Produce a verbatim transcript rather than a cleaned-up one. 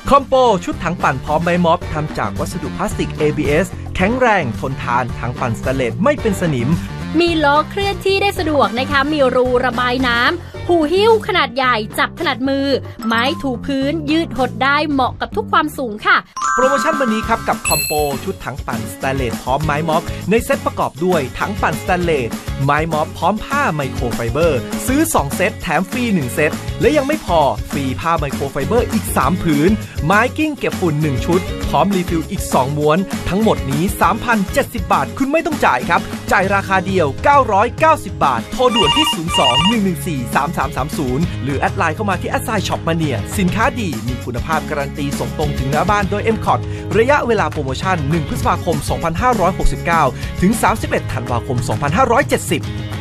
คอมโปชุดถังปั่นพร้อมไม้ม็อบทำจากวัสดุพลาสติก เอ บี เอส แข็งแรงทนทานถังปั่นสแตนเลสไม่เป็นสนิมมีล้อเคลื่อนที่ได้สะดวกนะคะมีรูระบายน้ำหูหิ้วขนาดใหญ่จับถนัดมือไม้ถูพื้นยืดหดได้เหมาะกับทุกความสูงค่ะโปรโมชั่นวันนี้ครับกับคอมโปชุดถังปั่นสแตนเลสพร้อมไม้ม็อบในเซตประกอบด้วยถังปั่นสแตนเลสไม้ม็อบพร้อมผ้าไมโครไฟเบอร์ซื้อสองเซตแถมฟรีหนึ่งเซตและยังไม่พอฟรีผ้าไมโครไฟเบอร์อีกสามผืนไม้กิ้งเก็บฝุ่นหนึ่งชุดพร้อมรีฟิลอีกสองม้วนทั้งหมดนี้ สามพันเจ็ดสิบ บาทคุณไม่ต้องจ่ายครับจ่ายราคาเดียวเก้าร้อยเก้าสิบบาทโทรด่วนที่ศูนย์ สอง หนึ่ง หนึ่ง สี่ สาม สาม สาม ศูนย์หรือแอดไลน์เข้ามาที่แอดไซน์ช็อปมาเนียสินค้าดีมีคุณภาพการันตีส่งตรงถึงหน้าบ้านโดย เอ็ม คอท ระยะเวลาโปรโมชั่นหนึ่งพฤษภาคมสองพันห้าร้อยหกสิบเก้าถึงสามสิบเอ็ดธันวาคมสองพันห้าร้อยเจ็ดสิบ